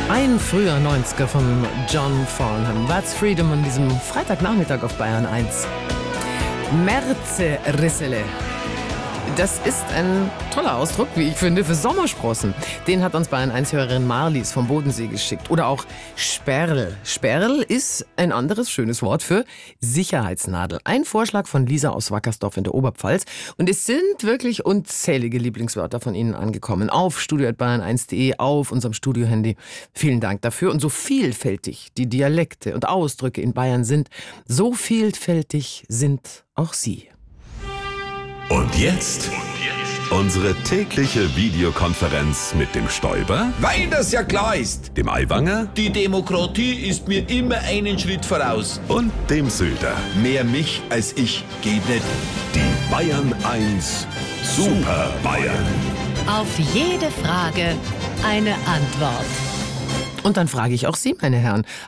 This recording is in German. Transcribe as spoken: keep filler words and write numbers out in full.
Ein früher neunziger von John Farnham. That's Freedom an diesem Freitagnachmittag auf Bayern eins. Märzerissele. Das ist ein toller Ausdruck, wie ich finde, für Sommersprossen. Den hat uns Bayern eins-Hörerin Marlies vom Bodensee geschickt. Oder auch Sperl. Sperl ist ein anderes schönes Wort für Sicherheitsnadel. Ein Vorschlag von Lisa aus Wackersdorf in der Oberpfalz. Und es sind wirklich unzählige Lieblingswörter von Ihnen angekommen. Auf studio at bayern eins punkt de, auf unserem Studiohandy. Vielen Dank dafür. Und so vielfältig die Dialekte und Ausdrücke in Bayern sind, so vielfältig sind auch Sie. Und jetzt unsere tägliche Videokonferenz mit dem Stoiber, Weil das ja klar ist. dem Aiwanger Die Demokratie ist mir immer einen Schritt voraus. und dem Söder. Mehr mich als ich geht nicht. Die Bayern eins Super Bayern. Auf jede Frage eine Antwort. Und dann frage ich auch Sie, meine Herren,